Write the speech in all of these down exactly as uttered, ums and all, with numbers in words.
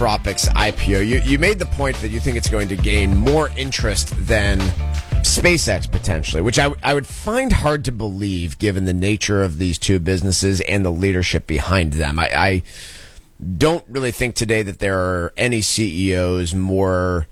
Anthropic's I P O. You, you made the point that you think it's going to gain more interest than SpaceX potentially, which I, I would find hard to believe given the nature of these two businesses and the leadership behind them. I, I don't really think today that there are any C E Os more,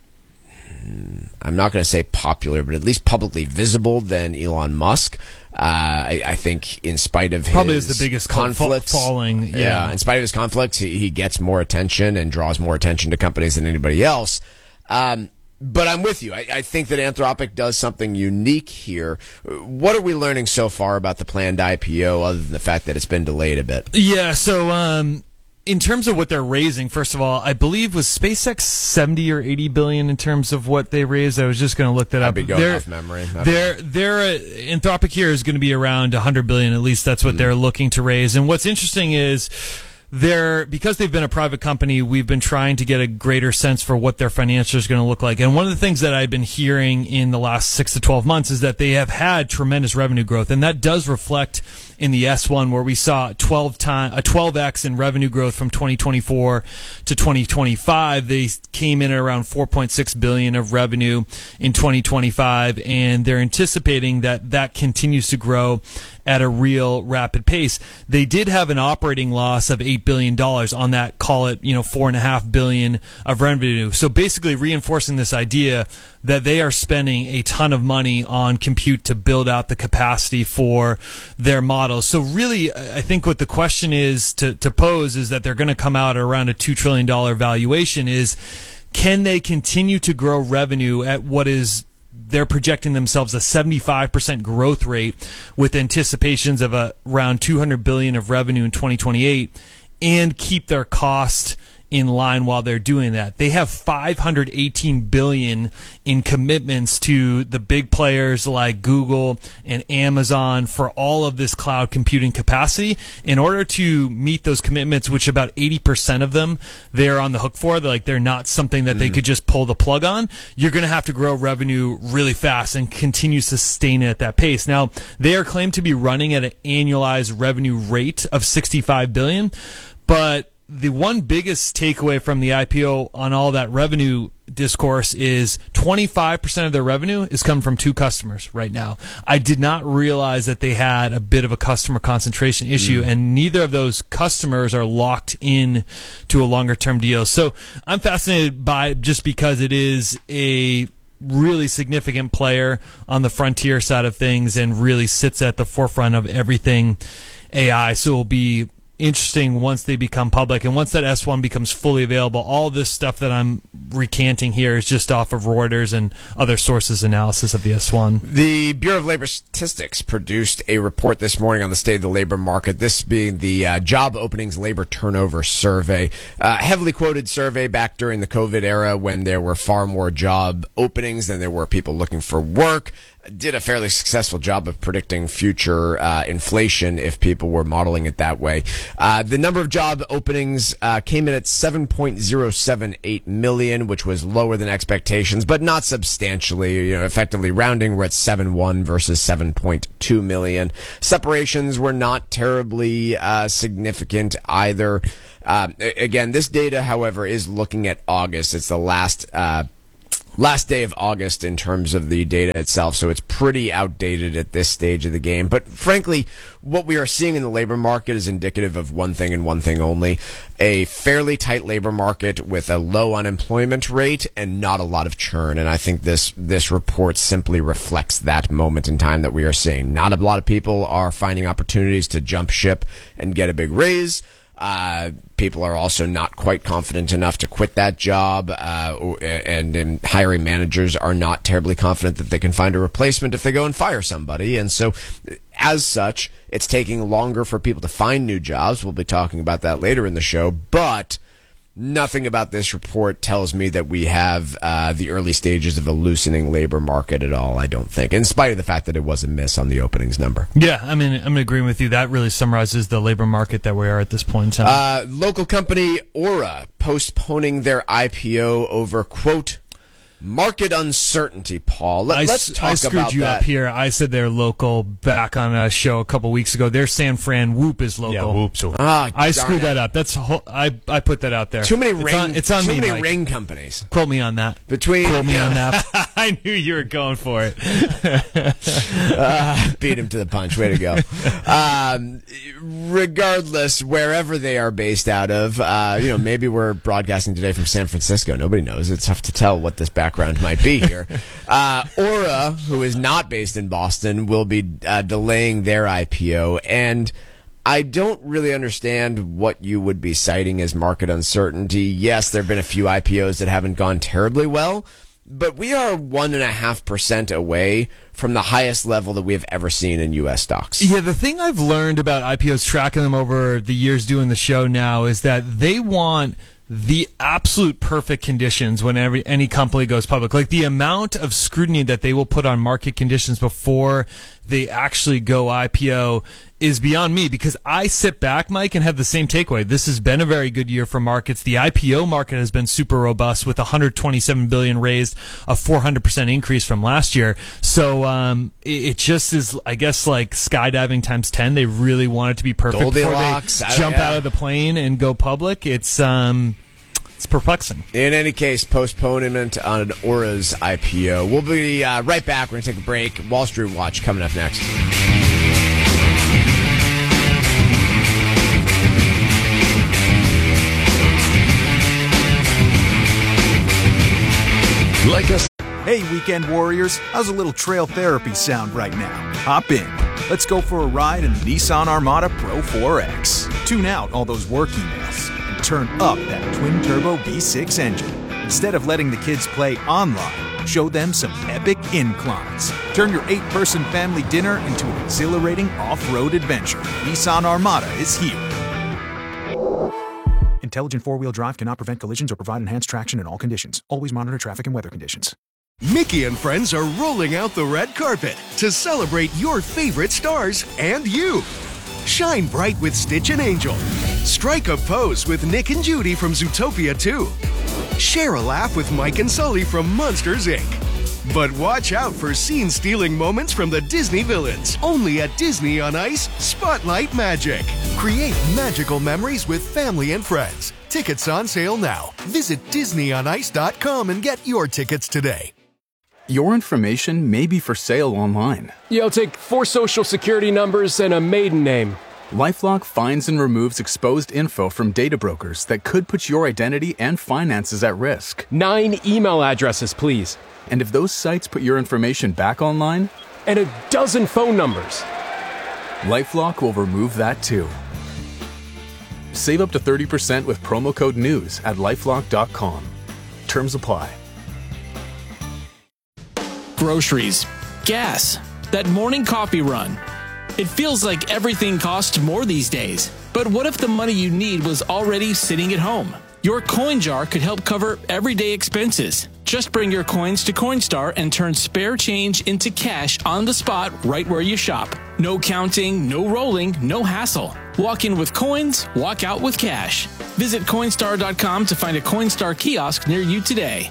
I'm not going to say popular, but at least publicly visible than Elon Musk. Uh, I, I think in spite of probably his is the biggest conflicts, falling. Yeah. yeah, in spite of his conflicts, he, he gets more attention and draws more attention to companies than anybody else. Um, but I'm with you. I, I think that Anthropic does something unique here. What are we learning so far about the planned I P O other than the fact that it's been delayed a bit? Yeah, so um, in terms of what they're raising, first of all, I believe was SpaceX seventy or eighty billion in terms of what they raised. I was just going to look that I'd up. be going They're- off memory. Their their uh, Anthropic here is going to be around one hundred billion at least. That's what Mm. they're looking to raise. And what's interesting is they're because they've been a private company, we've been trying to get a greater sense for what their financials are going to look like. And one of the things that I've been hearing in the last six to twelve months is that they have had tremendous revenue growth, and that does reflect in the S one where we saw twelve time a twelve x in revenue growth from twenty twenty-four to twenty twenty-five. They came in at around four point six billion of revenue in twenty twenty-five, and they're anticipating that that continues to grow at a real rapid pace. They did have an operating loss of eight billion dollars on that, call it, you know, four and a half billion of revenue. So basically reinforcing this idea that they are spending a ton of money on compute to build out the capacity for their models. So really, I think what the question is to, to pose is that they're going to come out around a two trillion dollars valuation is, can they continue to grow revenue at what is they're projecting themselves a seventy-five percent growth rate with anticipations of a, around two hundred billion dollars of revenue in twenty twenty-eight and keep their cost in line while they're doing that. They have five hundred eighteen billion dollars in commitments to the big players like Google and Amazon for all of this cloud computing capacity. In order to meet those commitments, which about eighty percent of them they're on the hook for, they're like they're not something that mm. they could just pull the plug on, you're going to have to grow revenue really fast and continue to sustain it at that pace. Now, they are claimed to be running at an annualized revenue rate of sixty-five billion dollars, but the one biggest takeaway from the I P O on all that revenue discourse is twenty-five percent of their revenue is coming from two customers right now. I did not realize that they had a bit of a customer concentration issue, mm. and neither of those customers are locked in to a longer term deal. So I'm fascinated by it just because it is a really significant player on the frontier side of things and really sits at the forefront of everything A I. So it'll be interesting once they become public, and once that S one becomes fully available. All this stuff that I'm recanting here is just off of Reuters and other sources' analysis of the S one. The Bureau of Labor Statistics produced a report this morning on the state of the labor market, this being the uh, Job Openings Labor Turnover Survey. Uh, heavily quoted survey back during the COVID era when there were far more job openings than there were people looking for work. Did a fairly successful job of predicting future uh, inflation if people were modeling it that way. Uh, the number of job openings uh, came in at seven point zero seven eight million, which was lower than expectations, but not substantially. You know, effectively rounding, we're at seven point one versus seven point two million. Separations were not terribly uh, significant either. Uh, again, this data, however, is looking at August. It's the last uh Last day of August in terms of the data itself, so it's pretty outdated at this stage of the game. But frankly, what we are seeing in the labor market is indicative of one thing and one thing only: a fairly tight labor market with a low unemployment rate and not a lot of churn. And I think this this report simply reflects that moment in time that we are seeing. Not a lot of people are finding opportunities to jump ship and get a big raise. Uh, people are also not quite confident enough to quit that job, uh, and, and hiring managers are not terribly confident that they can find a replacement if they go and fire somebody. And so, as such, it's taking longer for people to find new jobs. We'll be talking about that later in the show, but nothing about this report tells me that we have uh, the early stages of a loosening labor market at all, I don't think, in spite of the fact that it was a miss on the openings number. Yeah, I mean, I'm agreeing with you. That really summarizes the labor market that we are at this point in time. Uh, local company Aura postponing their I P O over, quote, Market uncertainty, Paul. Let, I, let's talk I screwed about you that. up here. I said they're local back on a show a couple weeks ago. Their San Fran Whoop is local. Yeah, Whoop's. Ah, I darn screwed it. that up. That's a whole, I I put that out there. Too many it's ring. On, it's on too me, many Mike. ring companies. Quote me on that. Between Quote me on that. I knew you were going for it. uh, beat him to the punch. Way to go. Um, regardless, wherever they are based out of, uh, you know, maybe we're broadcasting today from San Francisco. Nobody knows. It's tough to tell what this background might be here. Uh, Aura, who is not based in Boston, will be uh, delaying their I P O, and I don't really understand what you would be citing as market uncertainty. Yes, there have been a few I P Os that haven't gone terribly well, but we are one and a half percent away from the highest level that we have ever seen in U S stocks. Yeah, the thing I've learned about I P Os, tracking them over the years doing the show now, is that they want the absolute perfect conditions whenever any company goes public. Like the amount of scrutiny that they will put on market conditions before they actually go I P O is beyond me, because I sit back, Mike, and have the same takeaway. This has been a very good year for markets. The I P O market has been super robust with one hundred twenty-seven billion dollars raised, a four hundred percent increase from last year. So um, it, it just is, I guess, like skydiving times ten. They really want it to be perfect Goldilocks, before they jump yeah. out of the plane and go public. It's um, it's perplexing. In any case, postponement on Aura's I P O. We'll be uh, right back. We're going to take a break. Wall Street Watch coming up next. Like us. Hey, weekend warriors, how's a little trail therapy sound right now? Hop in. Let's go for a ride in the Nissan Armada Pro four X. Tune out all those work emails and turn up that twin-turbo V six engine. Instead of letting the kids play online, show them some epic inclines. Turn your eight-person family dinner into an exhilarating off-road adventure. Nissan Armada is here. Intelligent four-wheel drive cannot prevent collisions or provide enhanced traction in all conditions. Always monitor traffic and weather conditions. Mickey and friends are rolling out the red carpet to celebrate your favorite stars and you. Shine bright with Stitch and Angel. Strike a pose with Nick and Judy from Zootopia two. Share a laugh with Mike and Sully from Monsters, Incorporated. But watch out for scene-stealing moments from the Disney villains. Only at Disney on Ice, Spotlight Magic. Create magical memories with family and friends. Tickets on sale now. Visit disney on ice dot com and get your tickets today. Your information may be for sale online. Yeah, I'll take four social security numbers and a maiden name. LifeLock finds and removes exposed info from data brokers that could put your identity and finances at risk. Nine email addresses, please. And if those sites put your information back online? And a dozen phone numbers. LifeLock will remove that too. Save up to thirty percent with promo code NEWS at lifelock dot com. Terms apply. Groceries, gas, that morning coffee run. It feels like everything costs more these days. But what if the money you need was already sitting at home? Your coin jar could help cover everyday expenses. Just bring your coins to Coinstar and turn spare change into cash on the spot right where you shop. No counting, no rolling, no hassle. Walk in with coins, walk out with cash. Visit Coinstar dot com to find a Coinstar kiosk near you today.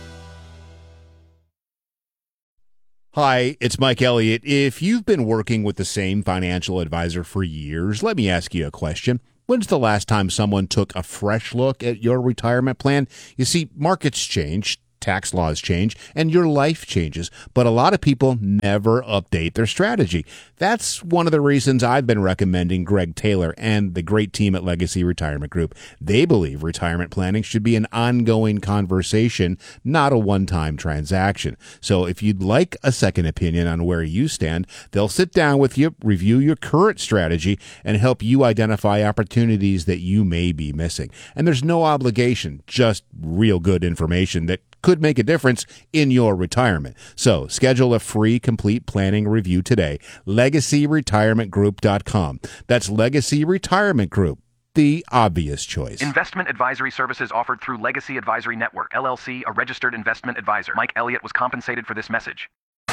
Hi, it's Mike Elliott. If you've been working with the same financial advisor for years, let me ask you a question. When's the last time someone took a fresh look at your retirement plan? You see, markets change, tax laws change, and your life changes, but a lot of people never update their strategy. That's one of the reasons I've been recommending Greg Taylor and the great team at Legacy Retirement Group. They believe retirement planning should be an ongoing conversation, not a one-time transaction. So if you'd like a second opinion on where you stand, they'll sit down with you, review your current strategy, and help you identify opportunities that you may be missing. And there's no obligation, just real good information that could make a difference in your retirement. So schedule a free complete planning review today. legacy retirement group dot com. That's Legacy Retirement Group, the obvious choice. Investment advisory services offered through Legacy Advisory Network, L L C, a registered investment advisor. Mike Elliott was compensated for this message.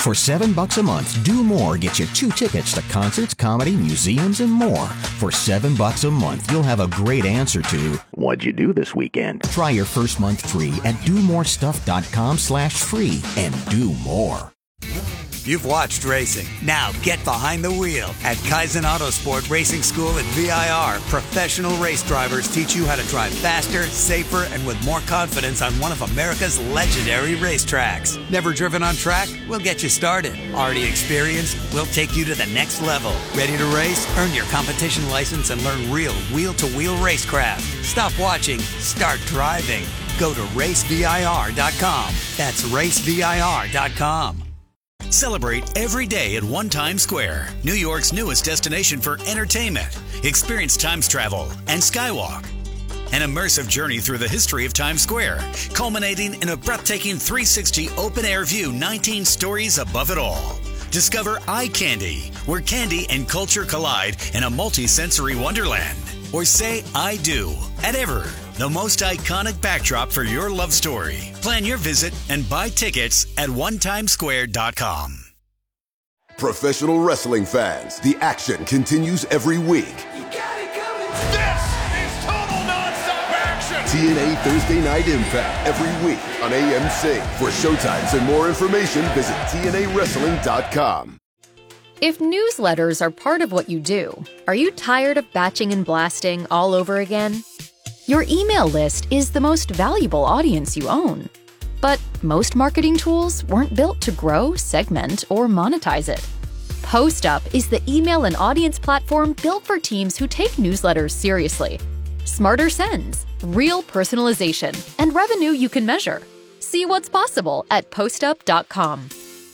For seven bucks a month, Do More gets you two tickets to concerts, comedy, museums, and more. For seven bucks a month, you'll have a great answer to, what'd you do this weekend? Try your first month free at do more stuff dot com slash free and do more. You've watched racing. Now get behind the wheel. At Kaizen Autosport Racing School at V I R, professional race drivers teach you how to drive faster, safer, and with more confidence on one of America's legendary racetracks. Never driven on track? We'll get you started. Already experienced? We'll take you to the next level. Ready to race? Earn your competition license and learn real wheel-to-wheel racecraft. Stop watching. Start driving. Go to race V I R dot com. That's race V I R dot com. Celebrate every day at One Times Square, New York's newest destination for entertainment. Experience Times Travel and Skywalk, an immersive journey through the history of Times Square, culminating in a breathtaking three sixty open-air view, nineteen stories above it all. Discover Eye Candy, where candy and culture collide in a multi-sensory wonderland. Or say I do at Ever, the most iconic backdrop for your love story. Plan your visit and buy tickets at one times square dot com. Professional wrestling fans, the action continues every week. You got it coming. This is total nonstop action. T N A Thursday Night Impact every week on A M C. For showtimes and more information, visit T N A wrestling dot com. If newsletters are part of what you do, are you tired of batching and blasting all over again? Your email list is the most valuable audience you own. But most marketing tools weren't built to grow, segment, or monetize it. PostUp is the email and audience platform built for teams who take newsletters seriously. Smarter sends, real personalization, and revenue you can measure. See what's possible at postup dot com.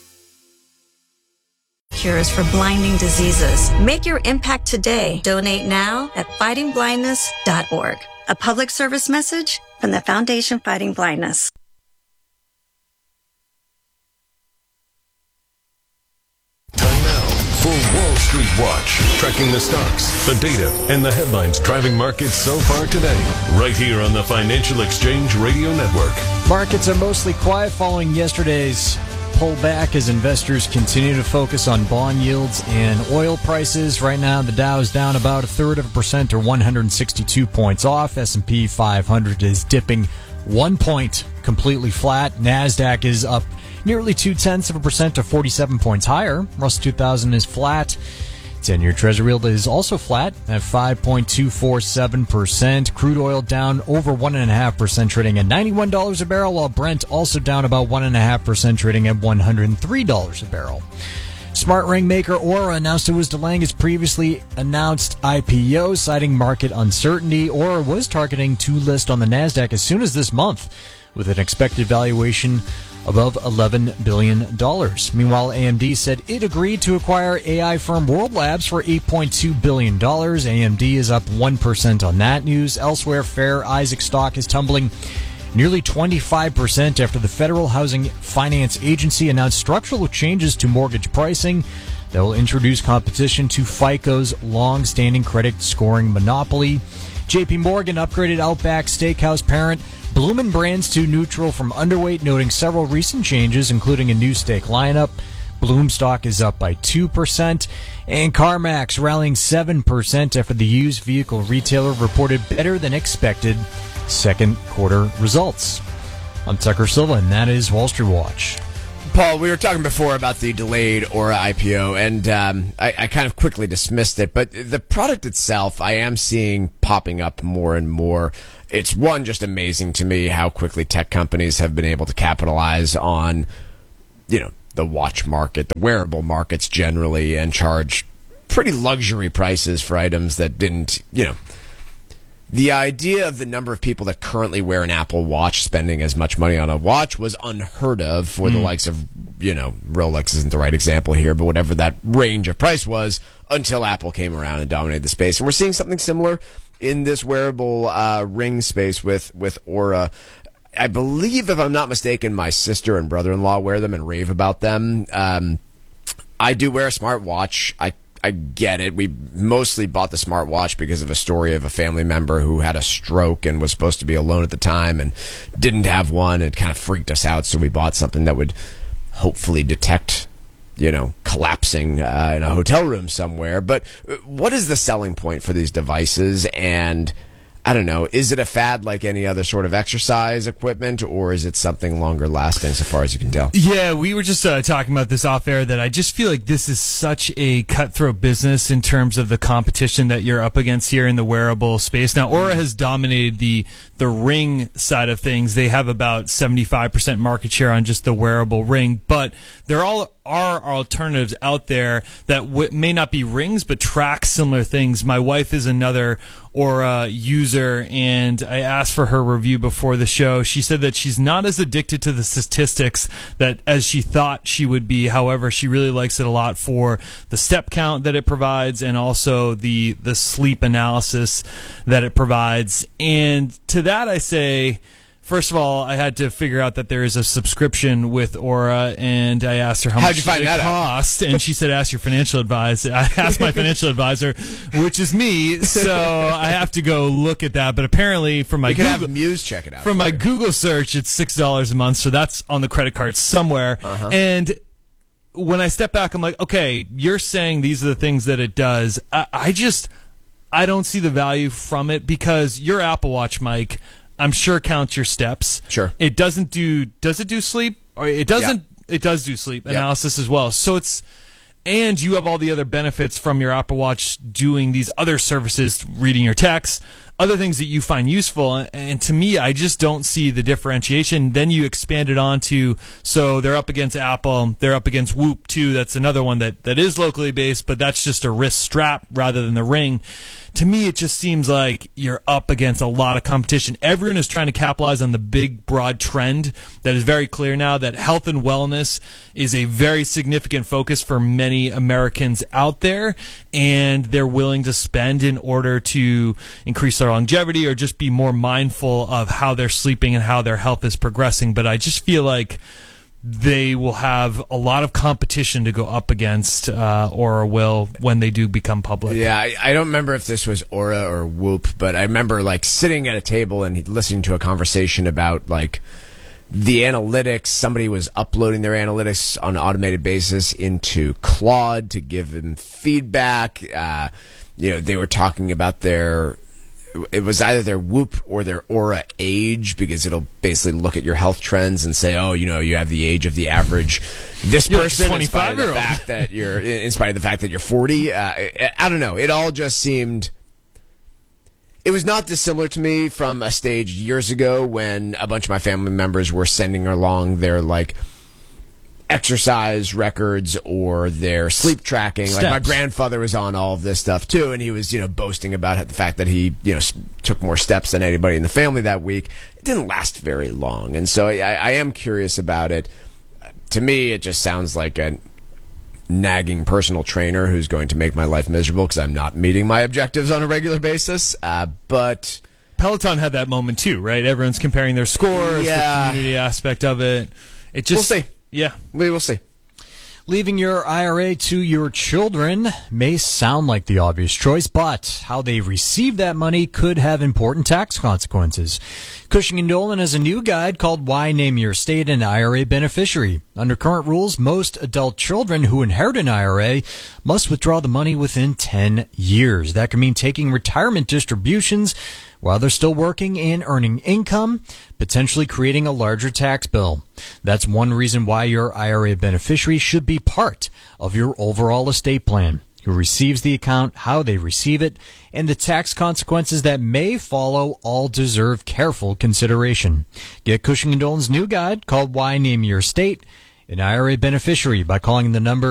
Cures for blinding diseases. Make your impact today. Donate now at fighting blindness dot org. A public service message from the Foundation Fighting Blindness. Time now for Wall Street Watch, tracking the stocks, the data, and the headlines driving markets so far today. Right here on the Financial Exchange Radio Network. Markets are mostly quiet following yesterday's pullback as investors continue to focus on bond yields and oil prices. Right now, the Dow is down about a third of a percent or one hundred sixty-two points off. S and P five hundred is dipping one point, completely flat. NASDAQ is up nearly two-tenths of a percent to forty-seven points higher. Russell two thousand is flat. ten-year Treasury yield is also flat at five point two four seven percent. Crude oil down over one point five percent, trading at ninety-one dollars a barrel, while Brent also down about one point five percent, trading at one hundred three dollars a barrel. Smart ring maker Aura announced it was delaying its previously announced I P O, citing market uncertainty. Aura was targeting to list on the NASDAQ as soon as this month, with an expected valuation above eleven billion dollars. Meanwhile, A M D said it agreed to acquire A I firm World Labs for eight point two billion dollars. A M D is up one percent on that news. Elsewhere, Fair Isaac stock is tumbling nearly twenty-five percent after the Federal Housing Finance Agency announced structural changes to mortgage pricing that will introduce competition to FICO's long-standing credit scoring monopoly. J P Morgan upgraded Outback Steakhouse parent Bloomin' Brands to neutral from underweight, noting several recent changes, including a new steak lineup. Bloom stock is up by two percent. And CarMax rallying seven percent after the used vehicle retailer reported better than expected second quarter results. I'm Tucker Silva, and that is Wall Street Watch. Paul, we were talking before about the delayed Aura I P O, and um, I, I kind of quickly dismissed it, but the product itself I am seeing popping up more and more. It's, one, just amazing to me how quickly tech companies have been able to capitalize on, you know, the watch market, the wearable markets generally, and charge pretty luxury prices for items that didn't, you know. The idea of the number of people that currently wear an Apple Watch spending as much money on a watch was unheard of for mm. the likes of, you know, Rolex isn't the right example here, but whatever that range of price was until Apple came around and dominated the space. And we're seeing something similar in this wearable uh, ring space with, with Aura. I believe, if I'm not mistaken, my sister and brother-in-law wear them and rave about them. Um, I do wear a smartwatch. I I get it. We mostly bought the smartwatch because of a story of a family member who had a stroke and was supposed to be alone at the time and didn't have one. It kind of freaked us out, so we bought something that would hopefully detect you know, collapsing uh, in a hotel room somewhere. But what is the selling point for these devices? And I don't know, is it a fad like any other sort of exercise equipment, or is it something longer lasting so far as you can tell? Yeah, we were just uh, talking about this off air, that I just feel like this is such a cutthroat business in terms of the competition that you're up against here in the wearable space. Now, Oura has dominated the the ring side of things. They have about seventy-five percent market share on just the wearable ring, but there all are alternatives out there that w- may not be rings, but track similar things. My wife is another Oura user, and I asked for her review before the show. She said that she's not as addicted to the statistics that as she thought she would be. However, she really likes it a lot for the step count that it provides, and also the the sleep analysis that it provides. And to that I say, first of all, I had to figure out that there is a subscription with Oura, and I asked her how How'd much you find it that out? cost, and she said, ask your financial advisor. I asked my financial advisor, which is me, so I have to go look at that. But apparently, from my You can Google, have Muse check it out. from my Google search, it's six dollars a month, so that's on the credit card somewhere. Uh-huh. And when I step back, I'm like, okay, you're saying these are the things that it does. I, I just, I don't see the value from it, because your Apple Watch, Mike, I'm sure counts your steps. Sure. It doesn't do, does it do sleep? Or it doesn't, Yeah. it does do sleep Yep. analysis as well. So it's, and you have all the other benefits from your Apple Watch doing these other services, reading your texts, other things that you find useful. And to me, I just don't see the differentiation. Then you expand it on to, so they're up against Apple, they're up against Whoop too. That's another one that, that is locally based, but that's just a wrist strap rather than the ring. To me, it just seems like you're up against a lot of competition. Everyone is trying to capitalize on the big, broad trend that is very clear now, that health and wellness is a very significant focus for many Americans out there, and they're willing to spend in order to increase their longevity or just be more mindful of how they're sleeping and how their health is progressing. But I just feel like they will have a lot of competition to go up against, uh, Oura will, when they do become public. Yeah, I, I don't remember if this was Oura or Whoop, but I remember like sitting at a table and listening to a conversation about like the analytics. Somebody was uploading their analytics on an automated basis into Claude to give them feedback. Uh, you know, they were talking about their, it was either their Whoop or their Oura age, because it'll basically look at your health trends and say, oh, you know, you have the age of the average this You're person, like in spite of the twenty-five-year-old. fact that you're, in spite of the fact that you're forty. Uh, I, I don't know. It all just seemed, it was not dissimilar to me from a stage years ago when a bunch of my family members were sending along their like exercise records or their sleep tracking. Like my Steps. grandfather was on all of this stuff too, and he was, you know, boasting about the fact that he, you know, s- took more steps than anybody in the family that week. It didn't last very long, and so I, I am curious about it. To me, it just sounds like a nagging personal trainer who's going to make my life miserable because I'm not meeting my objectives on a regular basis. Uh, but Peloton had that moment too, right? Everyone's comparing their scores, Yeah. the community aspect of it. It just, we'll see. Yeah. We will see. Leaving your I R A to your children may sound like the obvious choice, but how they receive that money could have important tax consequences. Cushing and Dolan has a new guide called Why Name Your Estate an I R A Beneficiary. Under current rules, most adult children who inherit an I R A must withdraw the money within ten years. That could mean taking retirement distributions while they're still working and earning income, potentially creating a larger tax bill. That's one reason why your I R A beneficiary should be part of your overall estate plan. Who receives the account, how they receive it, and the tax consequences that may follow all deserve careful consideration. Get Cushing and Dolan's new guide called Why Name Your Estate an I R A Beneficiary by calling the number